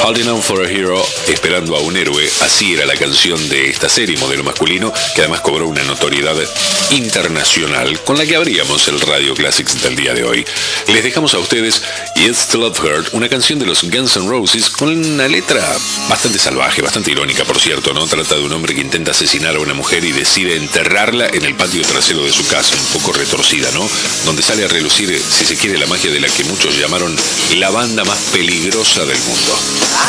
Holding On for a Hero, esperando a un héroe, así era la canción de esta serie Modelo Masculino, que además cobró una notoriedad internacional con la que abríamos el Radio Classics del día de hoy. Les dejamos a ustedes Yes to Love Her, una canción de los Guns N' Roses con una letra bastante salvaje, bastante irónica, por cierto, ¿no? Trata de un hombre que intenta asesinar a una mujer y decide enterrarla en el patio trasero de su casa, un poco retorcida, ¿no? Donde sale a relucir, si se quiere, la magia de la que muchos llamaron la banda más peligrosa del mundo.